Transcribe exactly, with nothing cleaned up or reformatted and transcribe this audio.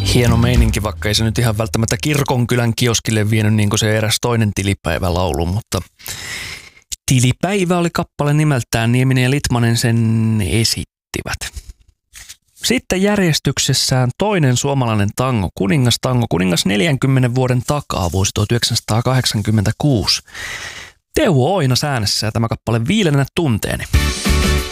Hieno meininki, vaikka ei se nyt ihan välttämättä Kirkonkylän kioskille vienyt niin kuin se eräs toinen tilipäivälaulu, mutta Tilipäivä oli kappale nimeltään, Nieminen ja Litmanen sen esittivät. Sitten järjestyksessään toinen suomalainen tango, Kuningas tango, Kuningas neljänkymmenen vuoden takaa, vuosi tuhatyhdeksänsataakahdeksankymmentäkuusi. Teuvo Oinas äänessä ja tämä kappale Viilenä tunteeni.